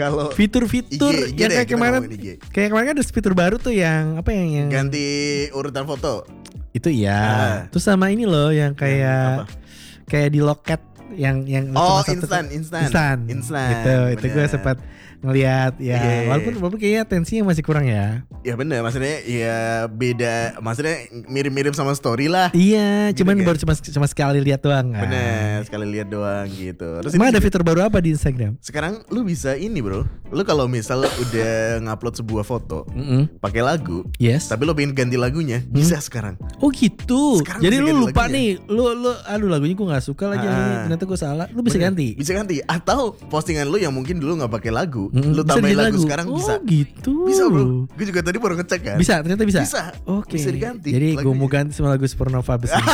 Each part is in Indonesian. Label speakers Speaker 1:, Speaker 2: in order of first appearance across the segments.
Speaker 1: Kalau
Speaker 2: fitur-fitur
Speaker 1: IG
Speaker 2: yang
Speaker 1: deh,
Speaker 2: kayak
Speaker 1: kita
Speaker 2: kemarin,
Speaker 1: ngomongin IG.
Speaker 2: kayak kemarin kan ada fitur baru tuh yang apa yang
Speaker 1: ganti urutan foto.
Speaker 2: itu ya. Terus sama ini loh yang kayak di loket yang
Speaker 1: Oh,
Speaker 2: cuma satu
Speaker 1: instan.
Speaker 2: Itu gue sempat ngelihat ya.
Speaker 1: Iya.
Speaker 2: Walaupun kayaknya tensinya masih kurang ya.
Speaker 1: Ya bener, maksudnya ya beda, maksudnya mirip-mirip sama story lah.
Speaker 2: Iya,
Speaker 1: Gitu
Speaker 2: cuman
Speaker 1: kan.
Speaker 2: baru cuma sekali lihat doang kan.
Speaker 1: Bener, sekali lihat doang gitu. Terus
Speaker 2: Emang
Speaker 1: ini
Speaker 2: ada
Speaker 1: juga-
Speaker 2: fitur baru apa di Instagram?
Speaker 1: sekarang lu bisa ini bro, lu kalau misal udah ngupload sebuah foto pakai lagu,
Speaker 2: Yes.
Speaker 1: tapi lu pengen ganti lagunya, bisa sekarang.
Speaker 2: Oh gitu.
Speaker 1: Sekarang
Speaker 2: Jadi
Speaker 1: bisa
Speaker 2: lu
Speaker 1: ganti
Speaker 2: lupa
Speaker 1: lagunya.
Speaker 2: nih, lu aduh lagunya gue nggak suka lagi, ternyata gue salah. Lu bisa
Speaker 1: Bener,
Speaker 2: ganti.
Speaker 1: Bisa ganti. Atau postingan lu yang mungkin dulu nggak pakai lagu, lu
Speaker 2: Bisa
Speaker 1: tambahin
Speaker 2: jadi
Speaker 1: lagu sekarang
Speaker 2: oh,
Speaker 1: bisa.
Speaker 2: gitu.
Speaker 1: Bisa bro. Gue juga tadi baru ngecek kan.
Speaker 2: Bisa, ternyata bisa.
Speaker 1: Bisa.
Speaker 2: Oke.
Speaker 1: Bisa diganti
Speaker 2: Jadi gue
Speaker 1: lagunya.
Speaker 2: mau ganti semua lagu Supernova abis ini.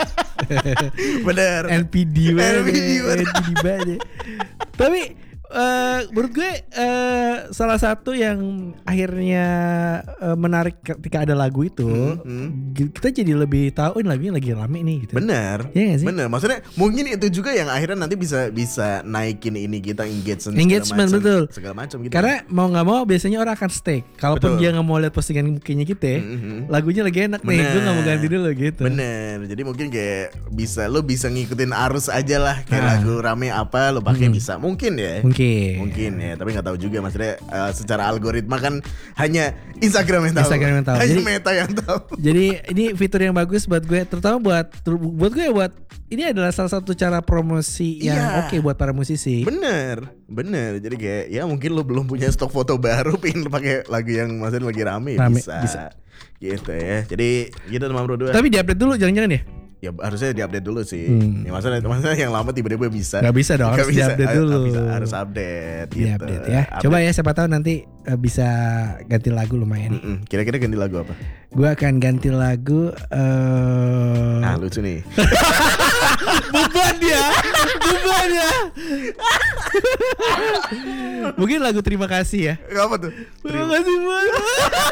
Speaker 1: Bener.
Speaker 2: NPD
Speaker 1: NPD banget.
Speaker 2: banget. Tapi menurut gue salah satu yang akhirnya menarik ketika ada lagu itu, kita jadi lebih tahu ini lagunya lagi rame nih gitu.
Speaker 1: Bener.
Speaker 2: Iya gak sih?
Speaker 1: Bener. Maksudnya mungkin itu juga yang akhirnya nanti bisa naikin ini kita engagement
Speaker 2: Betul.
Speaker 1: segala macam gitu.
Speaker 2: Karena mau nggak mau biasanya orang akan stay. Kalaupun
Speaker 1: Betul.
Speaker 2: dia nggak mau lihat postingan mukanya kita, lagunya lagi enak nih, gue nggak mau ganti dulu gitu.
Speaker 1: Bener. Jadi mungkin kayak lu bisa ngikutin arus aja lah. Kayak lagu rame apa lu pakai bisa. Mungkin ya. Mungkin ya, tapi nggak tahu juga maksudnya secara algoritma kan hanya Instagram yang tahu. Hanya
Speaker 2: Jadi,
Speaker 1: Meta yang tahu.
Speaker 2: Jadi ini fitur yang bagus buat gue, terutama buat gue ini adalah salah satu cara promosi yang oke buat para musisi.
Speaker 1: Bener. Jadi kayak ya mungkin lu belum punya stok foto baru, pengen lu pakai lagu yang maksudnya lagi rame. Bisa. Gitu ya. Jadi gitu teman berdua.
Speaker 2: Tapi diupdate dulu jangan-jangan ya?
Speaker 1: Ya harusnya diupdate dulu sih. Ya maksudnya yang lama tiba-tiba bisa.
Speaker 2: Gak bisa dong, harus diupdate dulu.
Speaker 1: Harus update gitu.
Speaker 2: Diupdate ya. Coba ya, siapa tahu nanti bisa ganti lagu lumayan nih.
Speaker 1: Kira-kira ganti lagu apa?
Speaker 2: Gue akan ganti lagu
Speaker 1: lucu nih.
Speaker 2: Beban ya. Mungkin lagu terima kasih ya.
Speaker 1: Apa tuh?
Speaker 2: Terima kasih banyak.